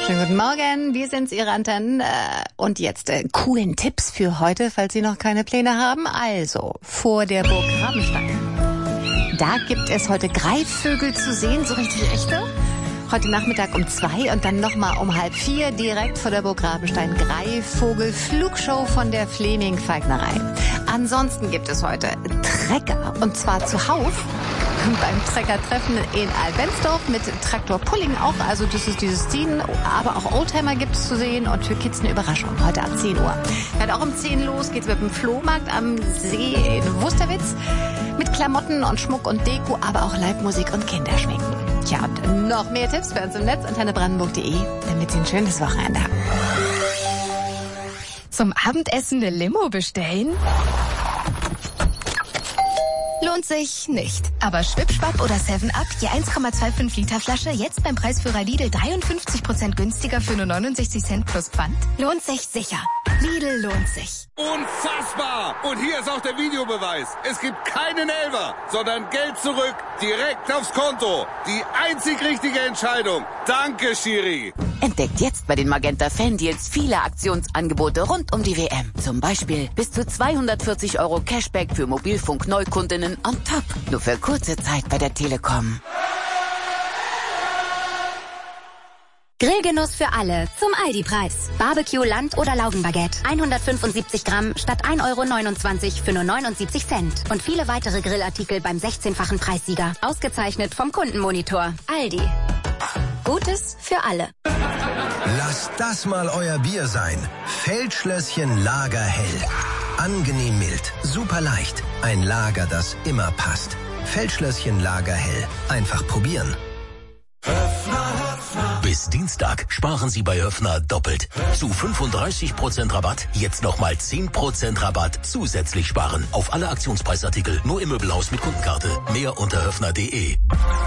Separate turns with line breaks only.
Schönen guten Morgen, wir sind's, Ihre Antennen. Und jetzt coolen Tipps für heute, falls Sie noch keine Pläne haben. Also, vor der Burg Rabenstein. Da gibt es heute Greifvögel zu sehen, so richtig echte. Heute Nachmittag um 2 und dann nochmal um 3:30 direkt vor der Burg Rabenstein. Greifvogel-Flugshow von der Fleming-Falknerei. Ansonsten gibt es heute Trecker, und zwar zuhauf. Beim Trecker-Treffen in Albensdorf mit Traktor Pulling auch, also das ist dieses Ziehen, aber auch Oldtimer gibt es zu sehen und für Kids eine Überraschung, heute ab 10 Uhr. Dann auch um 10 los geht's mit dem Flohmarkt am See in Wusterwitz mit Klamotten und Schmuck und Deko, aber auch Live-Musik und Kinderschminken. Tja, und noch mehr Tipps bei uns im Netz, antennebrandenburg.de, damit Sie ein schönes Wochenende haben.
Zum Abendessen eine Limo bestellen? Lohnt sich nicht. Aber Schwipschwapp oder 7-Up, die 1,25 Liter Flasche, jetzt beim Preisführer Lidl 53% günstiger für nur 69 Cent plus Pfand? Lohnt sich sicher. Lidl lohnt sich.
Unfassbar! Und hier ist auch der Videobeweis. Es gibt keinen Elfer, sondern Geld zurück, direkt aufs Konto. Die einzig richtige Entscheidung. Danke, Schiri.
Entdeckt jetzt bei den Magenta Fan-Deals viele Aktionsangebote rund um die WM. Zum Beispiel bis zu 240 € Cashback für Mobilfunk-Neukundinnen on top. Nur für kurze Zeit bei der Telekom.
Grillgenuss für alle zum Aldi-Preis. Barbecue, Land- oder Laugenbaguette. 175 Gramm statt 1,29 € für nur 79 Cent. Und viele weitere Grillartikel beim 16-fachen Preissieger. Ausgezeichnet vom Kundenmonitor. Aldi. Gutes für alle.
Lasst das mal euer Bier sein. Feldschlösschen Lagerhell. Angenehm mild, super leicht. Ein Lager, das immer passt. Feldschlösschen Lagerhell. Einfach probieren.
Bis Dienstag sparen Sie bei Höffner doppelt. Zu 35% Rabatt, jetzt nochmal 10% Rabatt zusätzlich sparen. Auf alle Aktionspreisartikel, nur im Möbelhaus mit Kundenkarte. Mehr unter höffner.de.